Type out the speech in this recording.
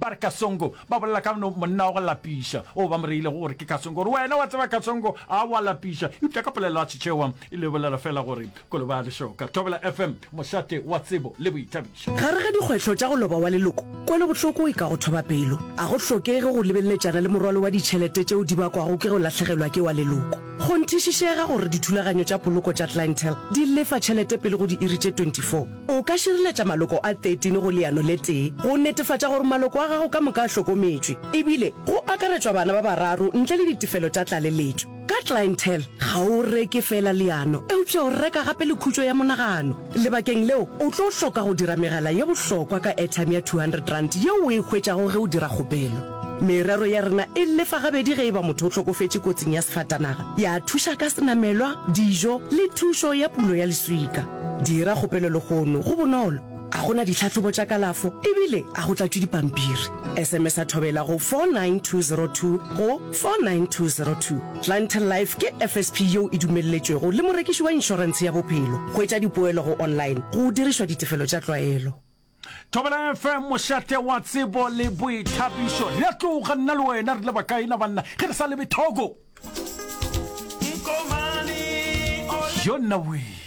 ba re Kasongo ba bolela ka monna wa go lapisha o ba mo reile gore ke Kasongo gore wena wa tseba Kasongo a wa lapisha ipta ka polelo a tshetshewa e le bolela fela gore kolo ba le shoka Thobela FM mošate wa tsebo le boithabišo gare ga dikgwetlho tša go loba wa leloko kwa le botlhoko e ka go thoba pelo a go tlhokege go lebeleletsana le morwalo wa ditšhelete tšeo di bakwago ke go latlhegelwa ke wa leloko go nthišišega gore dithulaganyo tša poloko tša clientele di lefa tšhelete pele go di iri tše 24 o ka šireletša maloko a 13 go leano le tee go netefatša gore maloko a gago ka moka a hlokometswe ebile go akaretswa bana ba bararo ntle le ditefelo tša tlaleletšo ka clientele ga o reke fela leano eupša o reka gape le khutšo ya monagano lebakeng leo o tlo hloka go dira megala ye bohlokwa ka airtime ya 200 rand yeo o e hwetšago ge o dira kgopelo merero ya rena e lefa gabedi ge e ba motho o tlhokofetse kotsing ya sefatanaga ya thuša ka senamelwa dijo le thušo ya pulo ya leswika dira kgopelo le gono go bonolo a gona ditlhatlhobo tša kalafo ebile a go tlatšwe dipampiri sms a thobela go 49202 go 49202 clientele life ke FSP yeo e dumelletšwego le morekiši wa inšorense ya bophelo go etša dipoelo go online go dirišwa ditefelo tša tlwaelo Thobela FM mošate wa tsebo le boithabišo re tloga nna le wena re le bakaina banna ge re sa le bethogo yo nna we